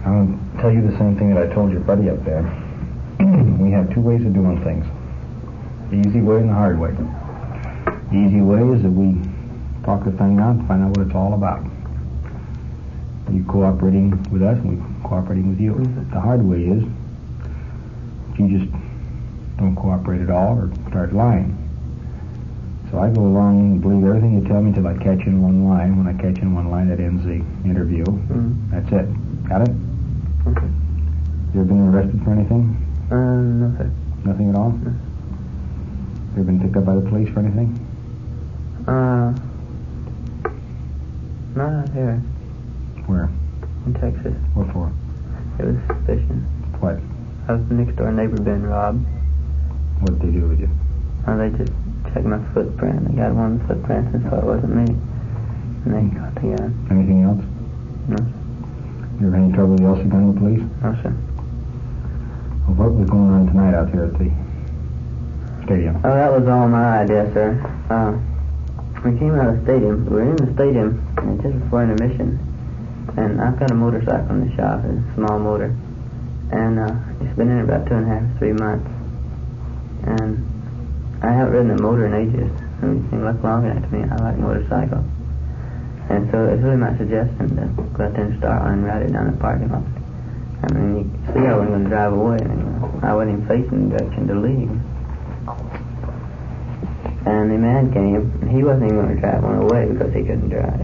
I'll tell you the same thing that I told your buddy up there. We have two ways of doing things. The easy way and the hard way. The easy way is that we talk the thing out and find out what it's all about. You cooperating with us and we cooperating with you. The hard way is you just don't cooperate at all or start lying. So I go along and believe everything you tell me until I catch you in one line. When I catch you in one line, that ends the interview. That's it. Got it? Okay. You ever been arrested for anything? No, sir. Nothing at all? No. You ever been picked up by the police for anything? Not here. Where? In Texas. What for? It was suspicion. What? I was the next door neighbor being robbed. What did they do with you? They just checked my footprint. They got one of the footprints and so it wasn't me. And they got the gun. Anything else? No. You ever had any trouble with the Elsie gun with the police? No, sir. Well, what was going on tonight out here at the stadium? Oh, that was all my idea, sir. We came out of the stadium. We were in the stadium and just before intermission. And I've got a motorcycle in the shop. It's a small motor. And it's been in about 2.5, 3 months. And I haven't ridden a motor in ages. I mean, it seemed like long enough to me. I like motorcycles. And so it's really my suggestion to go out there and start one and ride it down the parking lot. I mean, you see I wasn't going to drive away. I wasn't even facing the direction to leave. And the man came, and he wasn't even going to drive one away because he couldn't drive.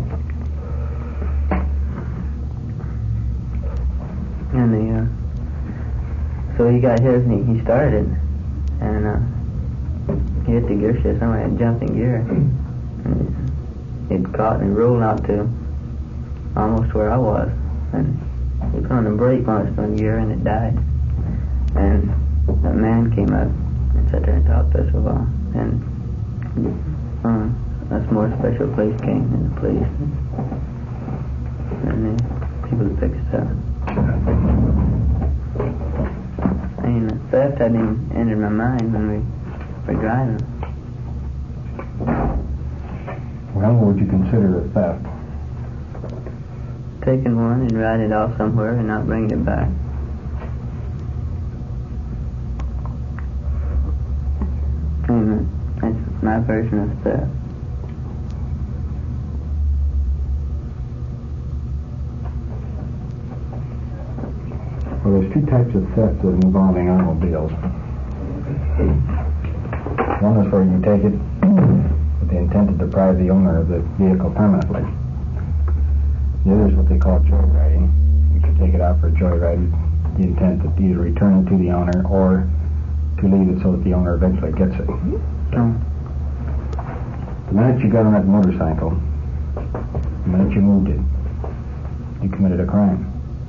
And so he got his and he started, and he hit the gear shift. Somebody had jumped in gear. And it caught and it rolled out to almost where I was. And he put on the brake on its one gear and it died. And that man came up and sat there and talked to us for a while. And a more special police came and the police. And the people that picked us up. I mean, the theft hadn't even entered my mind when we were driving. Well, what would you consider a theft? Taking one and riding it off somewhere and not bringing it back. And that's my version of theft. Well, there's two types of theft involving automobiles. One is where you take it with the intent to deprive the owner of the vehicle permanently. The other is what they call joyriding. You can take it out for a joyride with the intent to either return it to the owner or to leave it so that the owner eventually gets it. The minute you got on that motorcycle, the minute you moved it, you committed a crime.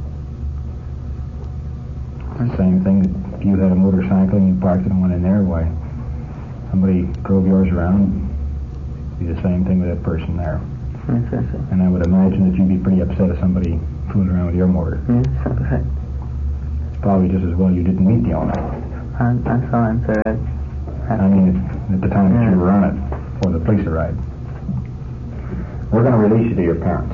The same thing if you had a motorcycle and you parked it and went in there, why, somebody drove yours around, it'd be the same thing with that person there. Yes. And I would imagine that you'd be pretty upset if somebody fooling around with your motor. Yes, okay. It's probably just as well you didn't meet the owner. I saw him, sir. I mean, at the time that you were on it, before the police arrived. We're going to release you to your parents.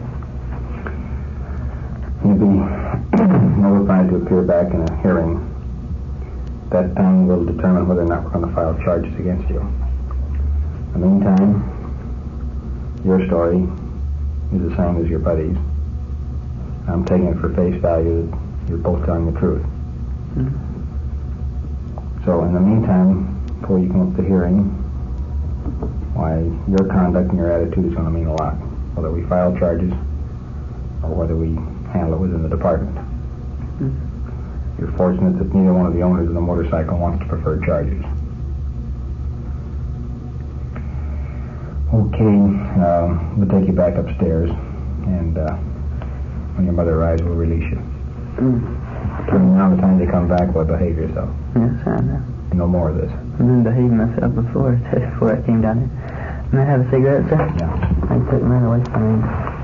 You'll be notified to appear back in a hearing. That time will determine whether or not we're going to file charges against you. In the meantime, your story is the same as your buddy's. I'm taking it for face value that you're both telling the truth. So in the meantime, before you come up to hearing, why, your conduct and your attitude is going to mean a lot, whether we file charges or whether we handle it within the department. You're fortunate that neither one of the owners of the motorcycle wants to prefer charges. Okay, we'll take you back upstairs, and when your mother arrives, we'll release you. Between now and the time they come back, we'll behave yourself. Yes, I know. No more of this. I've been behaving myself before I came down here. May I have a cigarette, sir? Yeah. I took mine away from me.